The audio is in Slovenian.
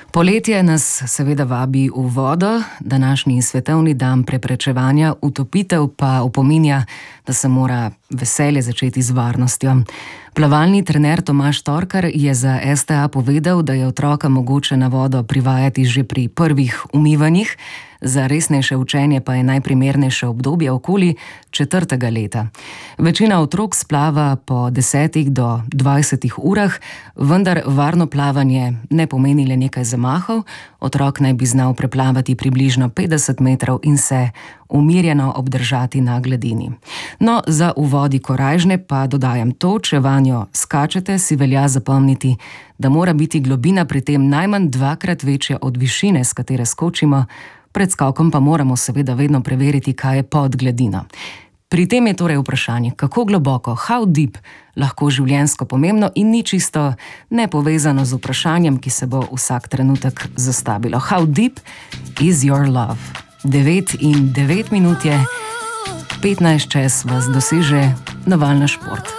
Poletje nas seveda vabi v vodo, današnji svetovni dan preprečevanja utopitev pa opominja, da se mora veselje začeti z varnostjo. Plavalni trener Tomaž Torkar je za STA povedal, da je otroka mogoče na vodo privajati že pri prvih umivanjih, za resnejše učenje pa je najprimernejše obdobje okoli 4. leta. Večina otrok splava po 10 do 20 urah, vendar varno plavanje ne pomeni le nekaj zamahov, otrok naj bi znal preplavati približno 50 metrov in se umirjeno obdržati na gladini. No, za v vodi korajžne pa dodajam to, če vanjo skačete, si velja zapomniti, da mora biti globina pri tem najmanj 2-krat večja od višine, s katere skočimo, pred skokom pa moramo seveda vedno preveriti, kaj je pod gladino. Pri tem je torej vprašanje, kako globoko, how deep, lahko življenjsko pomembno in ni čisto nepovezano z vprašanjem, ki se bo vsak trenutek zastavilo. How deep is your love? 9:09 je, 15 čez vas doseže Naval na šport.